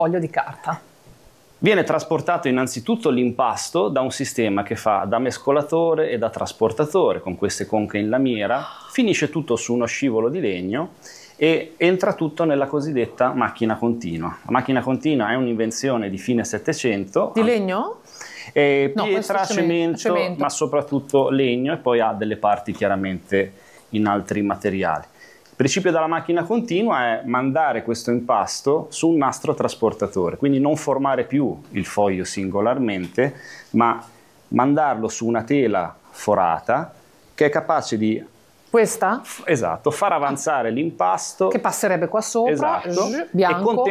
foglio di carta? Viene trasportato innanzitutto l'impasto da un sistema che fa da mescolatore e da trasportatore con queste conche in lamiera, finisce tutto su uno scivolo di legno e entra tutto nella cosiddetta macchina continua. La macchina continua è un'invenzione di fine Settecento. Di legno? Pietra, cemento, ma soprattutto legno, e poi ha delle parti chiaramente in altri materiali. Il principio della macchina continua è mandare questo impasto su un nastro trasportatore, quindi non formare più il foglio singolarmente, ma mandarlo su una tela forata che è capace di... Questa? Esatto, far avanzare l'impasto. Che passerebbe qua sopra, esatto, bianco,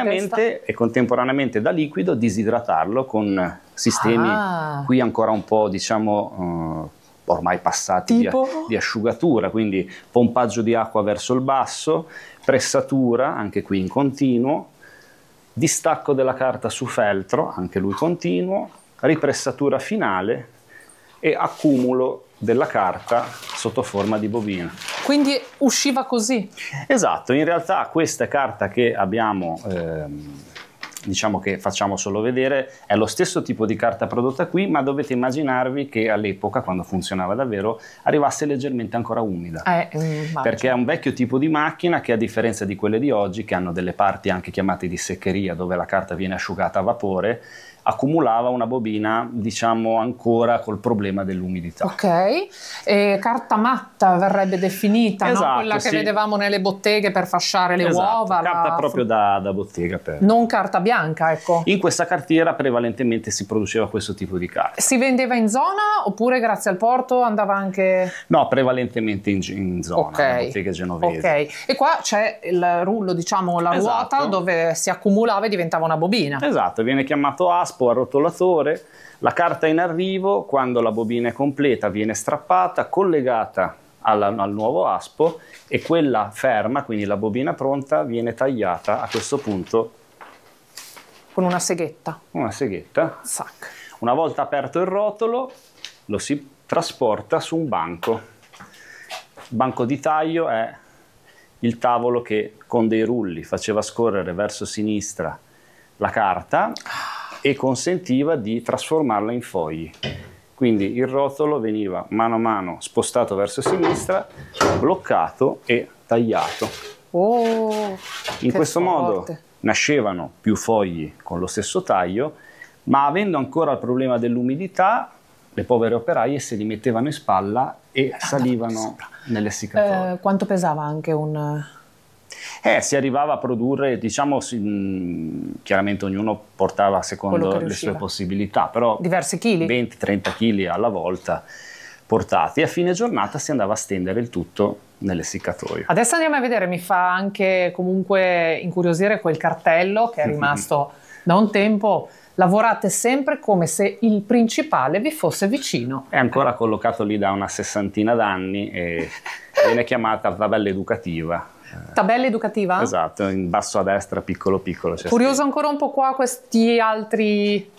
e contemporaneamente da liquido disidratarlo con sistemi qui ancora un po', diciamo, ormai passati di asciugatura, quindi pompaggio di acqua verso il basso, pressatura, anche qui in continuo, distacco della carta su feltro, anche lui continuo, ripressatura finale e accumulo della carta sotto forma di bobina. Quindi usciva così? Esatto, in realtà questa carta che abbiamo, diciamo che facciamo solo vedere, è lo stesso tipo di carta prodotta qui, ma dovete immaginarvi che all'epoca, quando funzionava davvero, arrivasse leggermente ancora umida. Perché è un vecchio tipo di macchina che, a differenza di quelle di oggi, che hanno delle parti anche chiamate di seccheria, dove la carta viene asciugata a vapore, accumulava una bobina, diciamo, ancora col problema dell'umidità. Ok, carta matta verrebbe definita, esatto, no? Quella che vedevamo nelle botteghe per fasciare le uova. Carta proprio da bottega. Non carta bianca, ecco. In questa cartiera prevalentemente si produceva questo tipo di carta. Si vendeva in zona oppure grazie al porto andava anche... No, prevalentemente in zona, botteghe genovesi. Ok, e qua c'è il rullo, diciamo, la ruota dove si accumulava e diventava una bobina. Esatto, viene chiamato aspo, arrotolatore. La carta in arrivo, quando la bobina è completa, viene strappata, collegata al nuovo aspo, e quella ferma, quindi la bobina pronta, viene tagliata a questo punto con una seghetta. Sac. Una volta aperto il rotolo, lo si trasporta su un banco. Il banco di taglio è il tavolo che con dei rulli faceva scorrere verso sinistra la carta e consentiva di trasformarla in fogli. Quindi il rotolo veniva mano a mano spostato verso sinistra, bloccato e tagliato. In questo modo nascevano più fogli con lo stesso taglio, ma avendo ancora il problema dell'umidità, le povere operaie se li mettevano in spalla e salivano nell'essiccatore. Quanto pesava anche un... Si arrivava a produrre, diciamo, chiaramente ognuno portava secondo le sue possibilità, però diversi chili, 20-30 kg alla volta portati, e a fine giornata si andava a stendere il tutto nell'essiccatoio. Adesso andiamo a vedere, mi fa anche comunque incuriosire quel cartello che è rimasto da un tempo. Lavorate sempre come se il principale vi fosse vicino. È ancora collocato lì da una 60 d'anni e viene chiamata tabella educativa. Tabella educativa? Esatto, in basso a destra, piccolo piccolo. Curioso ancora un po' qua, questi altri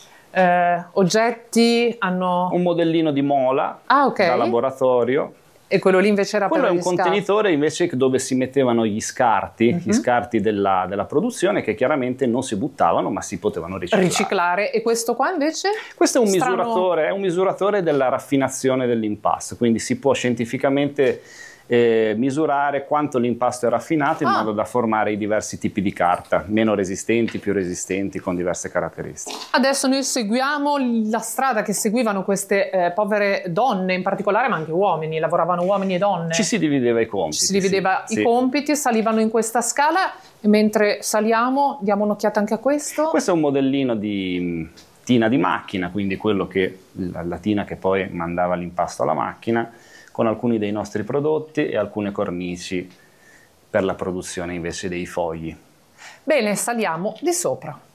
oggetti hanno... Un modellino di mola da laboratorio. E quello lì invece era quello per è un contenitore invece dove si mettevano gli scarti, gli scarti della produzione, che chiaramente non si buttavano ma si potevano riciclare. E questo qua invece? Questo è un misuratore della raffinazione dell'impasto, quindi si può scientificamente misurare quanto l'impasto è raffinato in modo da formare i diversi tipi di carta, meno resistenti, più resistenti, con diverse caratteristiche. Adesso noi seguiamo la strada che seguivano queste povere donne in particolare, ma anche uomini, lavoravano uomini e donne. Ci si divideva i compiti. I compiti, salivano in questa scala, e mentre saliamo diamo un'occhiata anche a questo. Questo è un modellino di tina di macchina, quindi quello che la tina che poi mandava l'impasto alla macchina, con alcuni dei nostri prodotti e alcune cornici per la produzione invece dei fogli. Bene, saliamo di sopra.